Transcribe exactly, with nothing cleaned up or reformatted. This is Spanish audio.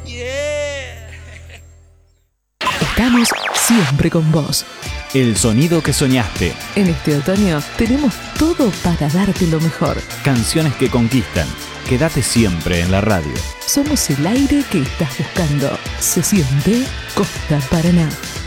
Estamos siempre con vos. El sonido que soñaste. En este otoño tenemos todo para darte lo mejor. Canciones que conquistan. Quédate siempre en la radio. Somos el aire que estás buscando. Sesión de Costa Paraná.